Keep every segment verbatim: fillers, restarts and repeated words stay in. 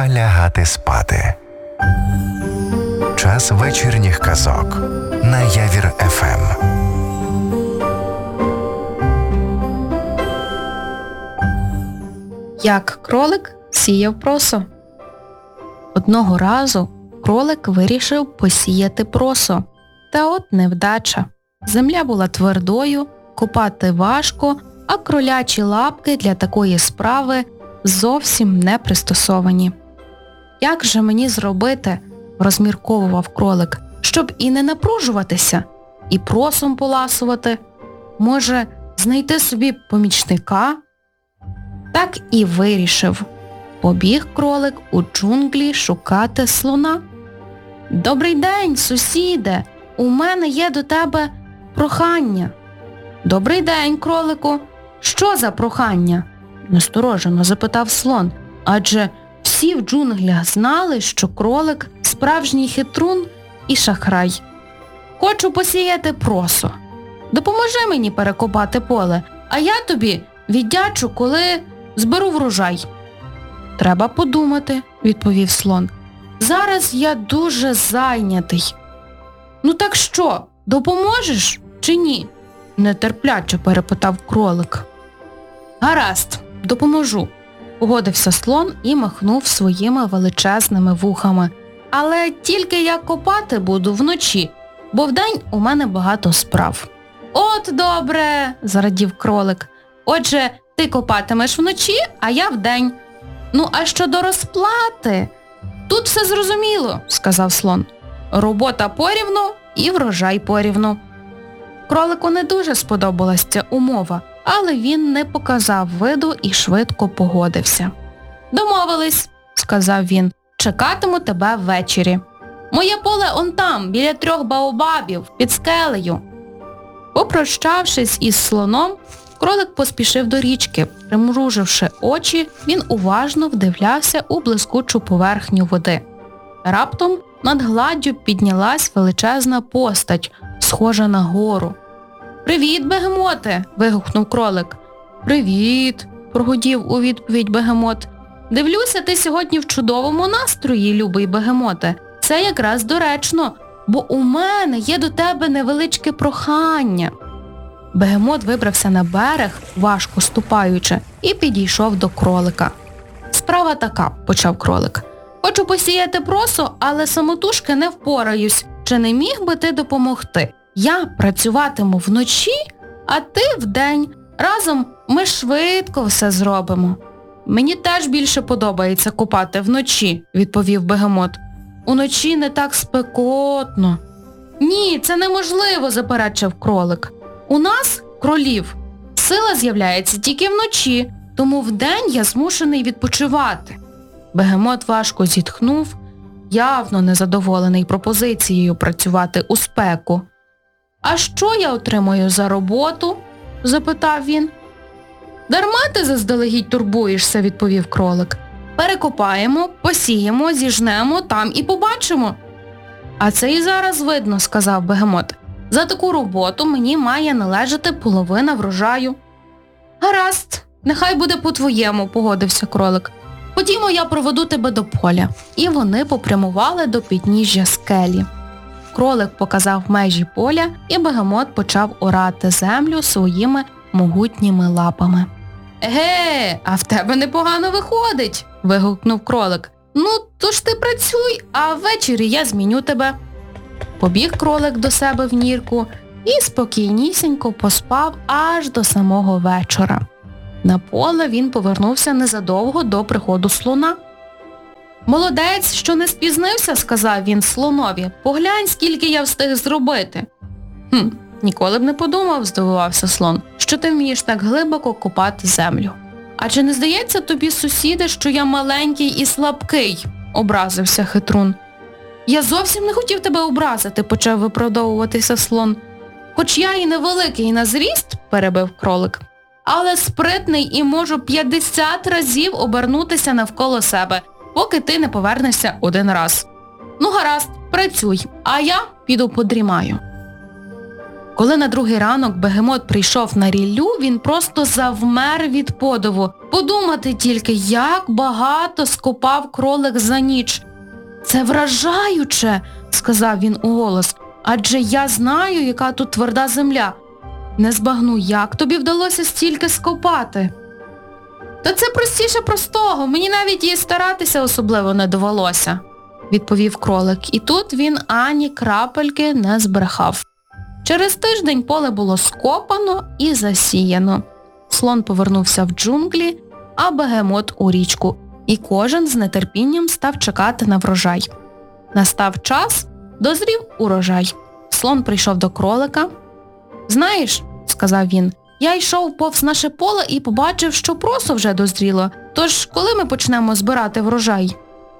пора лягати спати. Час вечірніх казок на Явір еф ем. Як кролик сіяв просо. Одного разу кролик вирішив посіяти просо. Та от невдача. Земля була твердою, копати важко, а кролячі лапки для такої справи зовсім не пристосовані. «Як же мені зробити, – розмірковував кролик, – щоб і не напружуватися, і просом поласувати? Може, знайти собі помічника?» Так і вирішив. Побіг кролик у джунглі шукати слона. «Добрий день, сусіде! У мене є до тебе прохання». «Добрий день, кролику! Що за прохання?» – насторожено запитав слон, адже всі в джунглях знали, що кролик – справжній хитрун і шахрай. «Хочу посіяти просо. Допоможи мені перекопати поле, а я тобі віддячу, коли зберу врожай». «Треба подумати», – відповів слон. «Зараз я дуже зайнятий». «Ну так що, допоможеш чи ні?» – нетерпляче перепитав кролик. «Гаразд, допоможу», – погодився слон і махнув своїми величезними вухами. «Але тільки я копати буду вночі, бо вдень у мене багато справ». «От добре», – зарадів кролик. «Отже, ти копатимеш вночі, а я вдень. Ну, а щодо розплати?» «Тут все зрозуміло», – сказав слон. «Робота порівну і врожай порівну». Кролику не дуже сподобалась ця умова, але він не показав виду і швидко погодився. «Домовились», – сказав він, – «чекатиму тебе ввечері. Моє поле он там, біля трьох баобабів, під скелею». Попрощавшись із слоном, кролик поспішив до річки. Примруживши очі, він уважно вдивлявся у блискучу поверхню води. Раптом над гладдю піднялась величезна постать, схожа на гору. «Привіт, бегемоте!» – вигукнув кролик. «Привіт!» – прогудів у відповідь бегемот. «Дивлюся, ти сьогодні в чудовому настрої, любий бегемоте. Це якраз доречно, бо у мене є до тебе невеличке прохання». Бегемот вибрався на берег, важко ступаючи, і підійшов до кролика. «Справа така», – почав кролик. «Хочу посіяти просо, але самотужки не впораюсь. Чи не міг би ти допомогти? Я працюватиму вночі, а ти вдень. Разом ми швидко все зробимо». «Мені теж більше подобається копати вночі», – відповів бегемот. «Уночі не так спекотно». «Ні, це неможливо», – заперечив кролик. «У нас, кролів, сила з'являється тільки вночі, тому вдень я змушений відпочивати». Бегемот важко зітхнув, явно незадоволений пропозицією працювати у спеку. «А що я отримую за роботу?» – запитав він. «Дарма ти заздалегідь турбуєшся», – відповів кролик. «Перекопаємо, посіємо, зіжнемо, там і побачимо». «А це і зараз видно», – сказав бегемот. «За таку роботу мені має належати половина врожаю». «Гаразд, нехай буде по-твоєму», – погодився кролик. «Ходімо, я проведу тебе до поля». І вони попрямували до підніжжя скелі. Кролик показав межі поля, і бегемот почав орати землю своїми могутніми лапами. «Еге, а в тебе непогано виходить», – вигукнув кролик. «Ну, то ж ти працюй, а ввечері я зміню тебе». Побіг кролик до себе в нірку і спокійнісінько поспав аж до самого вечора. На поле він повернувся незадовго до приходу слона. «Молодець, що не спізнився», – сказав він слонові. «Поглянь, скільки я встиг зробити». «Хм, ніколи б не подумав», – здивувався слон, «що ти вмієш так глибоко копати землю». «А чи не здається тобі, сусіде, що я маленький і слабкий?» – образився хитрун. «Я зовсім не хотів тебе образити», – почав виправдовуватися слон. «Хоч я і невеликий на зріст», – перебив кролик, «але спритний і можу п'ятдесят разів обернутися навколо себе, поки ти не повернешся один раз. Ну гаразд, працюй, а я піду подрімаю». Коли на другий ранок бегемот прийшов на ріллю, він просто завмер від подиву. Подумати тільки, як багато скопав кролик за ніч. «Це вражаюче», – сказав він уголос, – «адже я знаю, яка тут тверда земля. Не збагну, як тобі вдалося стільки скопати?» «Та це простіше простого, мені навіть і старатися особливо не довелося», – відповів кролик. І тут він ані крапельки не збрехав. Через тиждень поле було скопано і засіяно. Слон повернувся в джунглі, а бегемот у річку. І кожен з нетерпінням став чекати на врожай. Настав час, дозрів урожай. Слон прийшов до кролика. «Знаєш, – сказав він, – я йшов повз наше поле і побачив, що просо вже дозріло. Тож, коли ми почнемо збирати врожай?»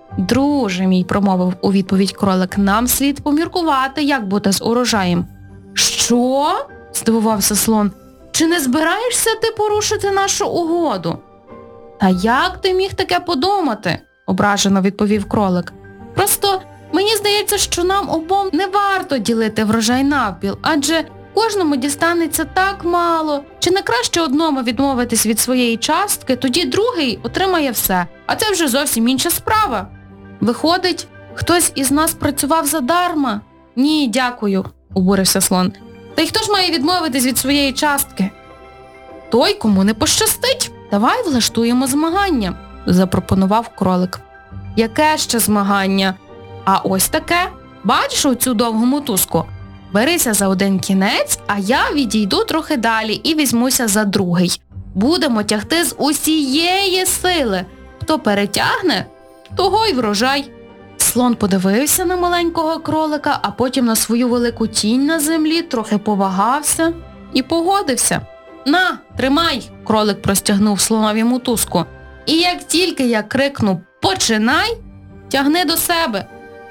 «Друже мій, – промовив у відповідь кролик, – нам слід поміркувати, як бути з урожаєм». «Що?» – здивувався слон. «Чи не збираєшся ти порушити нашу угоду?» «Та як ти міг таке подумати?» – ображено відповів кролик. «Просто мені здається, що нам обом не варто ділити врожай навпіл, адже кожному дістанеться так мало. Чи не краще одному відмовитись від своєї частки, тоді другий отримає все, а це вже зовсім інша справа. Виходить, хтось із нас працював задарма?» «Ні, дякую», – обурився слон. «Та й хто ж має відмовитись від своєї частки?» «Той, кому не пощастить. Давай влаштуємо змагання», – запропонував кролик. «Яке ще змагання?» «А ось таке. Бачиш оцю довгу мотузку? Берися за один кінець, а я відійду трохи далі і візьмуся за другий. Будемо тягти з усієї сили. Хто перетягне, того й врожай». Слон подивився на маленького кролика, а потім на свою велику тінь на землі, трохи повагався і погодився. «На, тримай!» – кролик простягнув слонові мотузку. «І як тільки я крикну «починай!», тягни до себе».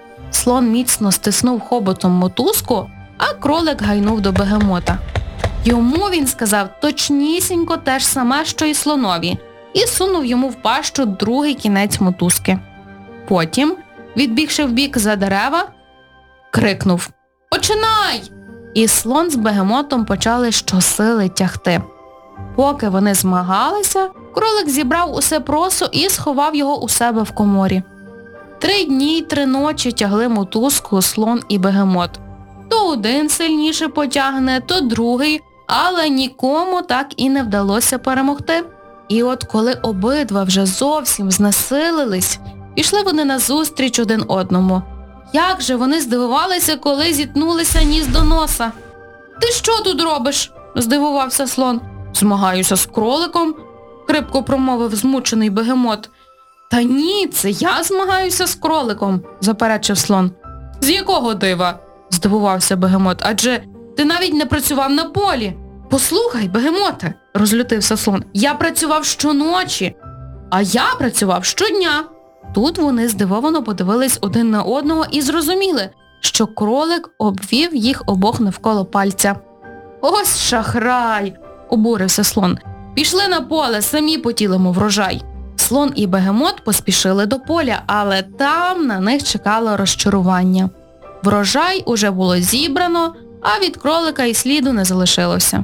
Слон міцно стиснув хоботом мотузку, а кролик гайнув до бегемота. Йому він сказав точнісінько те ж саме, що й слонові, і сунув йому в пащу другий кінець мотузки. Потім, відбігши вбік за дерева, крикнув «Починай!» І слон з бегемотом почали щосили тягти. Поки вони змагалися, кролик зібрав усе просо і сховав його у себе в коморі. Три дні й три ночі тягли мотузку слон і бегемот. То один сильніше потягне, то другий, але нікому так і не вдалося перемогти. І от коли обидва вже зовсім знесилились, пішли вони назустріч один одному. Як же вони здивувалися, коли зіткнулися ніс до носа. «Ти що тут робиш?» – здивувався слон. «Змагаюся з кроликом», – крипко промовив змучений бегемот. «Та ні, це я змагаюся з кроликом», – заперечив слон. «З якого дива?» – здивувався бегемот. «Адже ти навіть не працював на полі». «Послухай, бегемоте», – розлютився слон, – «я працював щоночі, а я працював щодня». Тут вони здивовано подивились один на одного і зрозуміли, що кролик обвів їх обох навколо пальця. «Ось шахрай!» – обурився слон. «Пішли на поле, самі потілимо врожай». Слон і бегемот поспішили до поля, але там на них чекало розчарування. Врожай уже було зібрано, а від кролика і сліду не залишилося.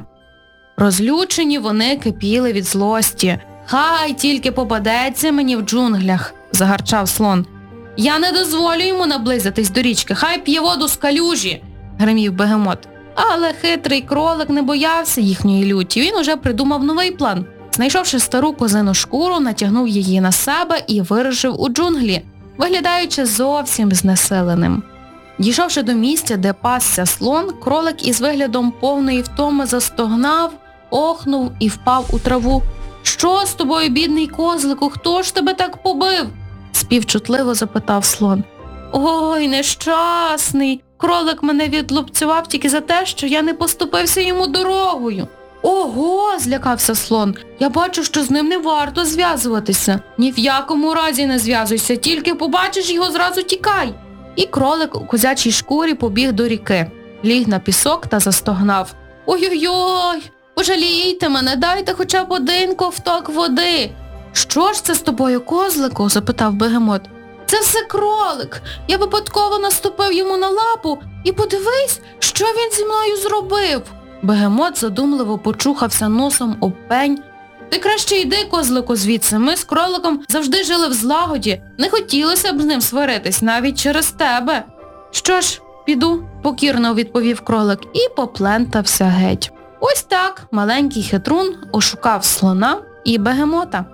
Розлючені вони кипіли від злості. «Хай тільки попадеться мені в джунглях», – загарчав слон. «Я не дозволю йому наблизитись до річки, хай п'є воду з калюжі», – гримів бегемот. Але хитрий кролик не боявся їхньої люті, він уже придумав новий план. Знайшовши стару козину шкуру, натягнув її на себе і вирушив у джунглі, виглядаючи зовсім знесиленим. Дійшовши до місця, де пасся слон, кролик із виглядом повної втоми застогнав, охнув і впав у траву. «Що з тобою, бідний козлику, хто ж тебе так побив?» – співчутливо запитав слон. «Ой, нещасний, кролик мене відлупцював тільки за те, що я не поступився йому дорогою». «Ого!» – злякався слон. «Я бачу, що з ним не варто зв'язуватися». «Ні в якому разі не зв'язуйся, тільки побачиш його, зразу тікай». І кролик у козячій шкурі побіг до ріки, ліг на пісок та застогнав. «Ой-ой-ой, пожалійте мене, дайте хоча б один ковток води». «Що ж це з тобою, козлику?» – запитав бегемот. Це все кролик. Я випадково наступив йому на лапу і подивись, що він зі мною зробив. Бегемот задумливо почухався носом об пень. Ти краще йди, козлику, звідси. Ми з кроликом завжди жили в злагоді. Не хотілося б з ним сваритись навіть через тебе. Що ж, піду, покірно відповів кролик і поплентався геть. Ось так маленький хитрун ошукав слона і бегемота.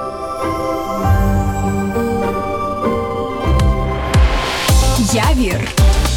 Явір.